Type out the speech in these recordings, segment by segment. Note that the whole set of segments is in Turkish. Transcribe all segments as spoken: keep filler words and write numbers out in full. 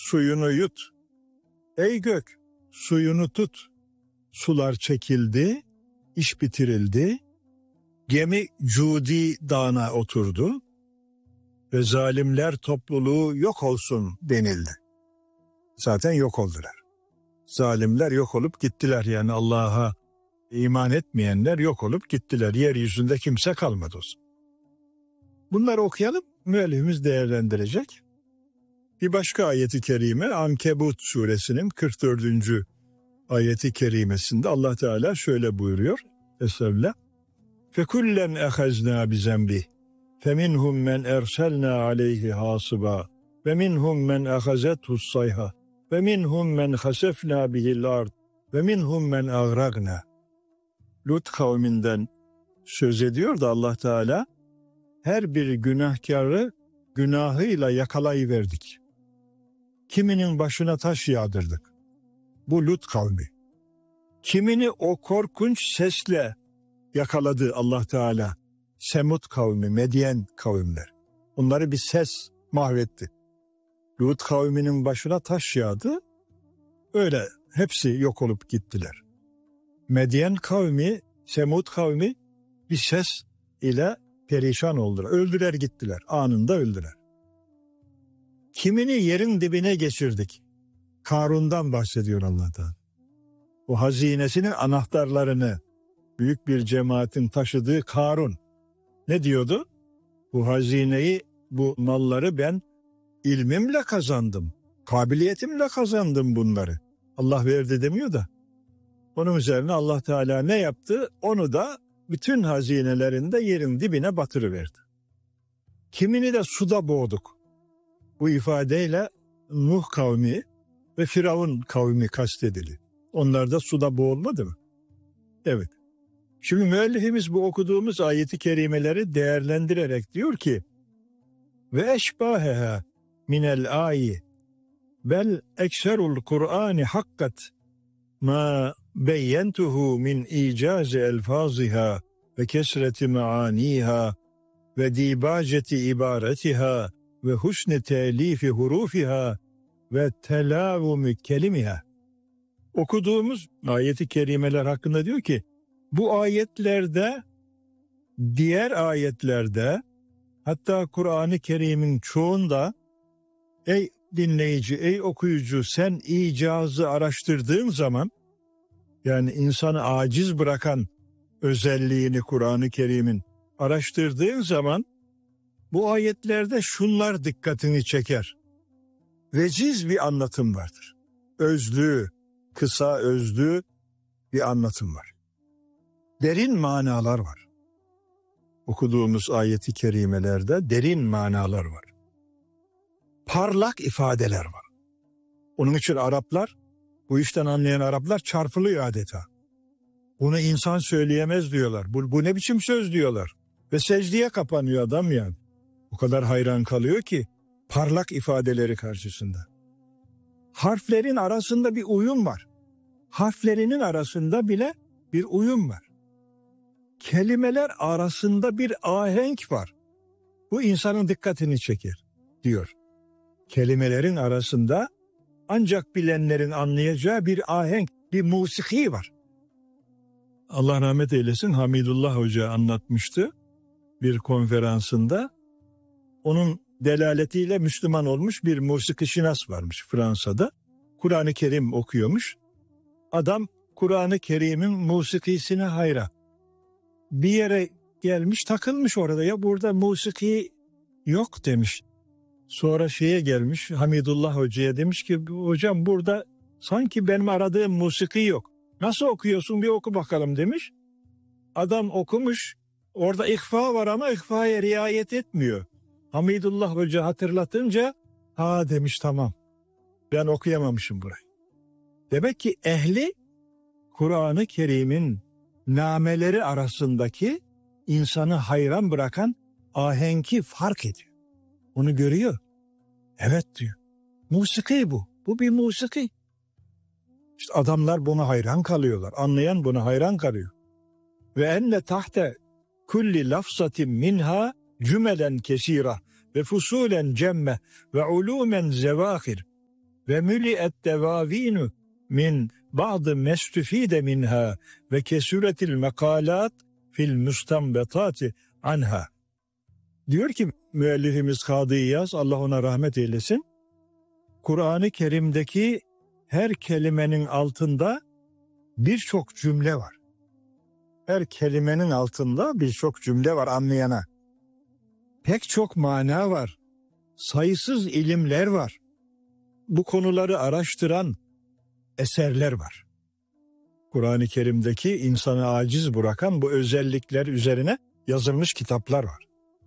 suyunu yut. Ey gök, suyunu tut. Sular çekildi, iş bitirildi. Gemi Cudi Dağı'na oturdu ve zalimler topluluğu yok olsun denildi. Zaten yok oldular. Zalimler yok olup gittiler, yani Allah'a iman etmeyenler yok olup gittiler. Yeryüzünde kimse kalmadı o zaman. Bunları okuyalım, müellifimiz değerlendirecek. Bir başka ayeti kerime Ankebut suresinin kırk dördüncü ayeti kerimesinde Allah Teala şöyle buyuruyor. Estağfirullah. فَكُلَّنْ اَخَزْنَا بِزَنْبِهِ فَمِنْهُمْ مَنْ اَرْسَلْنَا عَلَيْهِ حَاصِبًا وَمِنْهُمْ مَنْ اَخَزَتْهُ الصَّيْحَةُ وَمِنْهُمْ مَنْ خَسَفْنَا بِهِ الْأَرْضَ وَمِنْهُمْ مَنْ أَغْرَقْنَا. Lut kavminden söz ediyor da Allah Teala, her bir günahkarı günahıyla yakalayıverdik. Kiminin başına taş yağdırdık. Bu Lut kavmi. Kimini o korkunç sesle yakaladı Allah Teala. Semud kavmi, Medyen kavimler. Onları bir ses mahvetti. Lut kavminin başına taş yağdı. Öyle hepsi yok olup gittiler. Medyen kavmi, Semud kavmi bir ses ile perişan oldular. Öldüler gittiler. Anında öldüler. Kimini yerin dibine geçirdik. Karun'dan bahsediyor Allah Teala. O hazinesinin anahtarlarını büyük bir cemaatin taşıdığı Karun ne diyordu? Bu hazineyi, bu malları ben ilmimle kazandım. Kabiliyetimle kazandım bunları. Allah verdi demiyor da. Onun üzerine Allah Teala ne yaptı? Onu da bütün hazinelerinde yerin dibine batırıverdi. Kimini de suda boğduk. Bu ifadeyle Nuh kavmi ve Firavun kavmi kastedildi. Onlar da suda boğulmadı mı? Evet. Şimdi müellifimiz bu okuduğumuz ayeti kerimeleri değerlendirerek diyor ki ve eşbaheha minel ayi bel ekserul Kur'ani hakkat ma beyyentuhu min icazi elfaziha ve kesreti maaniha ve dibaceti ibaretiha ve husni telifi hurufiha ve telavumi kelimiha. Okuduğumuz ayeti kerimeler hakkında diyor ki bu ayetlerde, diğer ayetlerde, hatta Kur'an-ı Kerim'in çoğunda ey dinleyici, ey okuyucu sen icazı araştırdığın zaman, yani insanı aciz bırakan özelliğini Kur'an-ı Kerim'in araştırdığın zaman bu ayetlerde şunlar dikkatini çeker. Veciz bir anlatım vardır. Özlü, kısa özlü bir anlatım var. Derin manalar var. Okuduğumuz ayeti kerimelerde derin manalar var. Parlak ifadeler var. Onun için Araplar, bu işten anlayan Araplar çarpılıyor adeta. Bunu insan söyleyemez diyorlar. Bu, bu ne biçim söz diyorlar. Ve secdeye kapanıyor adam yani. O kadar hayran kalıyor ki parlak ifadeleri karşısında. Harflerin arasında bir uyum var. Harflerinin arasında bile bir uyum var. Kelimeler arasında bir ahenk var. Bu insanın dikkatini çeker diyor. Kelimelerin arasında ancak bilenlerin anlayacağı bir ahenk, bir musiki var. Allah rahmet eylesin, Hamidullah Hoca anlatmıştı bir konferansında. Onun delaletiyle Müslüman olmuş bir musikişinas varmış Fransa'da. Kur'an-ı Kerim okuyormuş. Adam Kur'an-ı Kerim'in musikisine hayran. Bir yere gelmiş, takılmış orada, ya burada musiki yok demiş. Sonra şeye gelmiş, Hamidullah Hoca'ya demiş ki hocam burada sanki benim aradığım musiki yok. Nasıl okuyorsun, bir oku bakalım demiş. Adam okumuş, orada ihfa var ama ihfaya riayet etmiyor. Hamidullah Hoca hatırlatınca ha demiş, tamam ben okuyamamışım burayı. Demek ki ehli Kur'an-ı Kerim'in nameleri arasındaki insanı hayran bırakan ahenki fark ediyor. Onu görüyor. Evet diyor. Musiki bu. Bu bir musiki. İşte adamlar buna hayran kalıyorlar. Anlayan buna hayran kalıyor. Ve enne tahte kulli lafzatin minha cümelen kesira ve fusulen cemme ve ulumen zevahir ve müli'et devavinu min ba'dı mestufide minha ve kesüretil mekalat fil müstembetati anha. Diyor ki müellifimiz Kadı İyaz, Allah ona rahmet eylesin, Kur'an-ı Kerim'deki her kelimenin altında birçok cümle var. Her kelimenin altında birçok cümle var anlayana. Pek çok mana var. Sayısız ilimler var. Bu konuları araştıran eserler var. Kur'an-ı Kerim'deki insanı aciz bırakan bu özellikler üzerine yazılmış kitaplar var.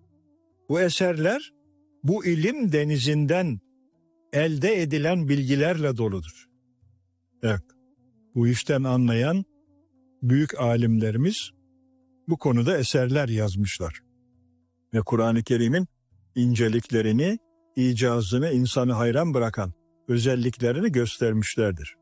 Bu eserler bu ilim denizinden elde edilen bilgilerle doludur. Evet, bu işten anlayan büyük alimlerimiz bu konuda eserler yazmışlar. Ve Kur'an-ı Kerim'in inceliklerini, icazını, insanı hayran bırakan özelliklerini göstermişlerdir.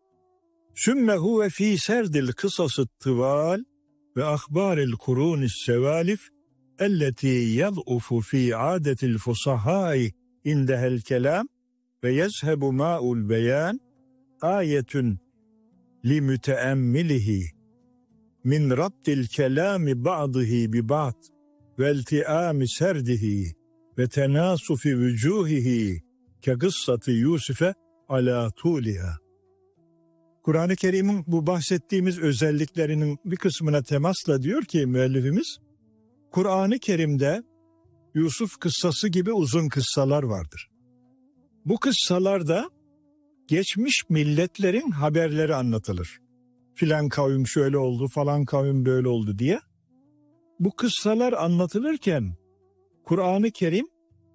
Sümme huve fî serdil kısası tıval ve ahbaril kurunis sevalif elleti yad'ufu fî adetil fusahâi indehel kelam ve yezhebu ma'ul beyan ayetun li müteemmilihi min rabdil kelami ba'dihi bi ba'd ve iltiami serdihi ve tenasufi vücuhihi ke kıssati Yusuf'e ala tuliha. Kur'an-ı Kerim'in bu bahsettiğimiz özelliklerinin bir kısmına temasla diyor ki müellifimiz, Kur'an-ı Kerim'de Yusuf kıssası gibi uzun kıssalar vardır. Bu kıssalarda geçmiş milletlerin haberleri anlatılır. Filan kavim şöyle oldu, falan kavim böyle oldu diye. Bu kıssalar anlatılırken Kur'an-ı Kerim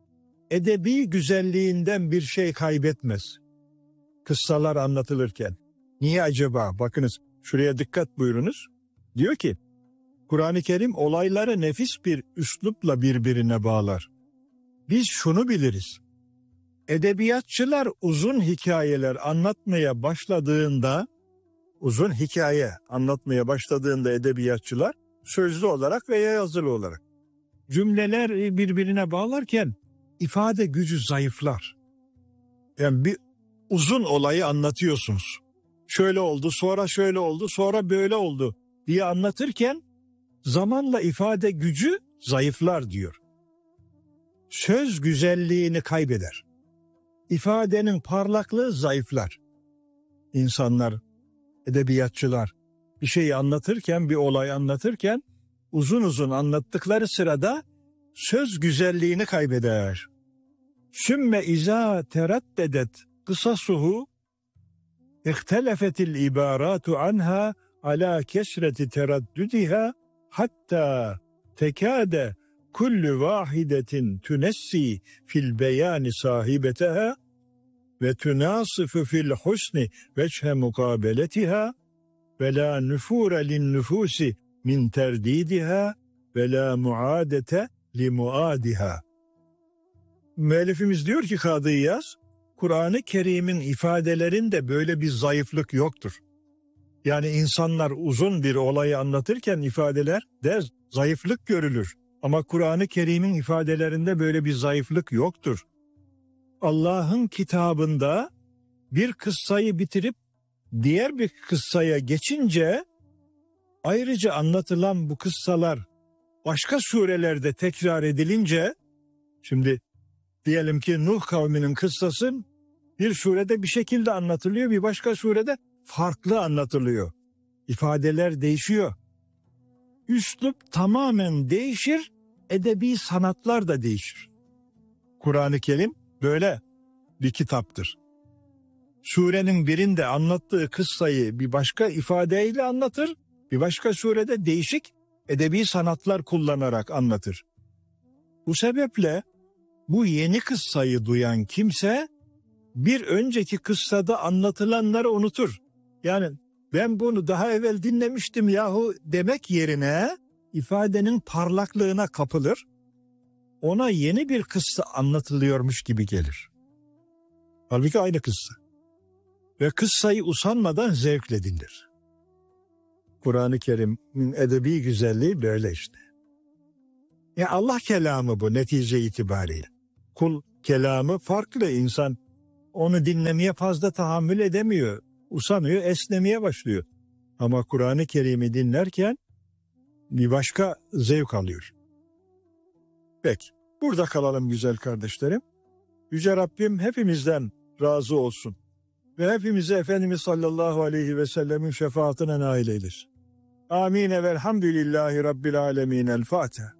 edebi güzelliğinden bir şey kaybetmez. Kıssalar anlatılırken. Niye acaba? Bakınız şuraya dikkat buyurunuz. Diyor ki Kur'an-ı Kerim olayları nefis bir üslupla birbirine bağlar. Biz şunu biliriz. Edebiyatçılar uzun hikayeler anlatmaya başladığında, uzun hikaye anlatmaya başladığında edebiyatçılar sözlü olarak veya yazılı olarak cümleler birbirine bağlarken ifade gücü zayıflar. Yani bir uzun olayı anlatıyorsunuz. Şöyle oldu, sonra şöyle oldu, sonra böyle oldu diye anlatırken zamanla ifade gücü zayıflar diyor. Söz güzelliğini kaybeder. İfadenin parlaklığı zayıflar. İnsanlar, edebiyatçılar bir şeyi anlatırken, bir olay anlatırken uzun uzun anlattıkları sırada söz güzelliğini kaybeder. Sümme izâ teraddedet kısasuhu ihtelefetil ibaratu anha ala kesreti teraddüdiha hatta tekade kullu vahidetin tünessi fil beyani sahibeteha ve tünasıfı fil husni veçhe mukabeletiha ve la nüfure lin nüfusi min terdidiha ve la muadete li muadiha. Müellifimiz diyor ki Kadı İyaz, Kur'an-ı Kerim'in ifadelerinde böyle bir zayıflık yoktur. Yani insanlar uzun bir olayı anlatırken ifadeler de zayıflık görülür. Ama Kur'an-ı Kerim'in ifadelerinde böyle bir zayıflık yoktur. Allah'ın kitabında bir kıssayı bitirip diğer bir kıssaya geçince ayrıca anlatılan bu kıssalar başka surelerde tekrar edilince, şimdi diyelim ki Nuh kavminin kıssası bir surede bir şekilde anlatılıyor, bir başka surede farklı anlatılıyor. İfadeler değişiyor. Üslup tamamen değişir, edebi sanatlar da değişir. Kur'an-ı Kerim böyle bir kitaptır. Surenin birinde anlattığı kıssayı bir başka ifadeyle anlatır, bir başka surede değişik edebi sanatlar kullanarak anlatır. Bu sebeple bu yeni kıssayı duyan kimse bir önceki kıssada anlatılanları unutur. Yani ben bunu daha evvel dinlemiştim yahu demek yerine ifadenin parlaklığına kapılır. Ona yeni bir kıssa anlatılıyormuş gibi gelir. Halbuki aynı kıssa. Ve kıssayı usanmadan zevkle dinler. Kur'an-ı Kerim'in edebi güzelliği böyle işte. Ya Allah kelamı bu netice itibariyle. Kul kelamı farklı, insan onu dinlemeye fazla tahammül edemiyor. Usanıyor, esnemeye başlıyor. Ama Kur'an-ı Kerim'i dinlerken bir başka zevk alıyor. Peki, burada kalalım güzel kardeşlerim. Yüce Rabbim hepimizden razı olsun. Ve hepimizi Efendimiz sallallahu aleyhi ve sellemin şefaatine nail eylesin. Amin ve elhamdülillahi Rabbil alemin. El Fatiha.